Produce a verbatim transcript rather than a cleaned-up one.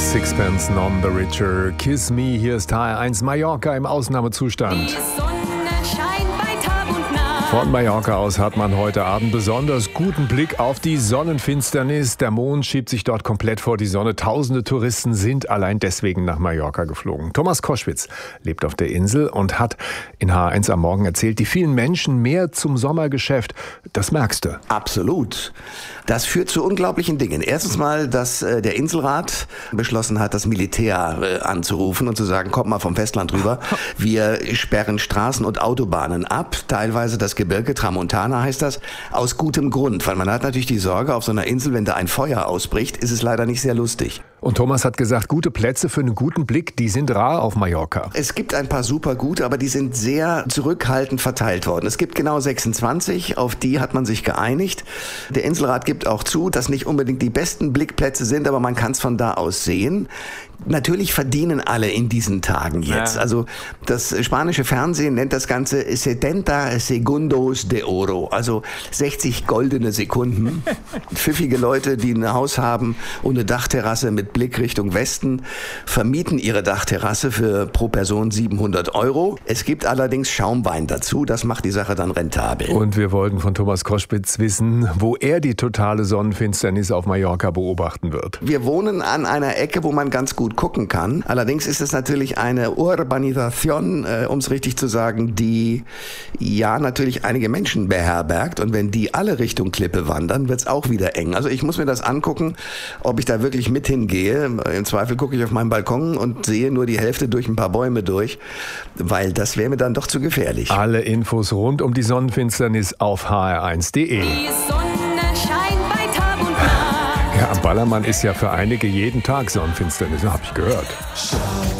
Sixpence None the Richer, Kiss Me, hier ist H R eins Mallorca im Ausnahmezustand. Die Sonne scheint bei Tag und Nacht. Von Mallorca aus hat man heute Abend besonders guten Blick auf die Sonnenfinsternis. Der Mond schiebt sich dort komplett vor die Sonne. Tausende Touristen sind allein deswegen nach Mallorca geflogen. Thomas Koschwitz lebt auf der Insel und hat in H R eins am Morgen erzählt, die vielen Menschen mehr zum Sommergeschäft. Das merkst du. Absolut. Das führt zu unglaublichen Dingen. Erstens mal, dass äh, der Inselrat beschlossen hat, das Militär äh, anzurufen und zu sagen, kommt mal vom Festland rüber. Wir sperren Straßen und Autobahnen ab, teilweise das Gebirge, Tramontana heißt das, aus gutem Grund. Weil man hat natürlich die Sorge, auf so einer Insel, wenn da ein Feuer ausbricht, ist es leider nicht sehr lustig. Und Thomas hat gesagt, gute Plätze für einen guten Blick, die sind rar auf Mallorca. Es gibt ein paar super gute, aber die sind sehr zurückhaltend verteilt worden. Es gibt genau sechsundzwanzig, auf die hat man sich geeinigt. Der Inselrat gibt auch zu, dass nicht unbedingt die besten Blickplätze sind, aber man kann es von da aus sehen. Natürlich verdienen alle in diesen Tagen jetzt. Ja. Also das spanische Fernsehen nennt das Ganze setenta segundos de oro, also sechzig goldene Sekunden. Pfiffige Leute, die ein Haus haben und eine Dachterrasse mit Blick Richtung Westen, vermieten ihre Dachterrasse für pro Person siebenhundert Euro. Es gibt allerdings Schaumwein dazu, das macht die Sache dann rentabel. Und wir wollten von Thomas Koschwitz wissen, wo er die totale Sonnenfinsternis auf Mallorca beobachten wird. Wir wohnen an einer Ecke, wo man ganz gut gucken kann. Allerdings ist es natürlich eine Urbanisation, äh, um es richtig zu sagen, die ja natürlich einige Menschen beherbergt. Und wenn die alle Richtung Klippe wandern, wird es auch wieder eng. Also ich muss mir das angucken, ob ich da wirklich mit hingehe. Im Zweifel gucke ich auf meinen Balkon und sehe nur die Hälfte durch ein paar Bäume durch, weil das wäre mir dann doch zu gefährlich. Alle Infos rund um die Sonnenfinsternis auf H R eins punkt de. Die Sonne scheint bei Tag und Nacht. Ja, am Ballermann ist ja für einige jeden Tag Sonnenfinsternis, habe ich gehört.